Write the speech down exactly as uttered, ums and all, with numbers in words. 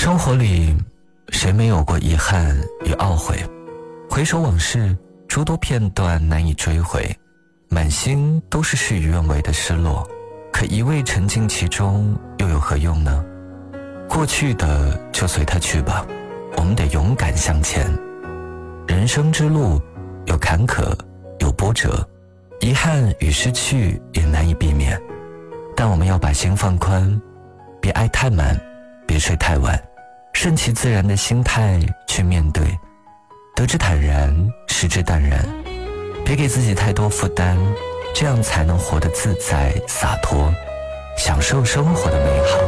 生活里谁没有过遗憾与懊悔？回首往事，诸多片段难以追回，满心都是事与愿违的失落。可一味沉浸其中又有何用呢？过去的就随它去吧，我们得勇敢向前。人生之路有坎坷有波折，遗憾与失去也难以避免，但我们要把心放宽，别爱太满，别睡太晚，顺其自然的心态去面对，得之坦然，失之淡然，别给自己太多负担，这样才能活得自在洒脱，享受生活的美好。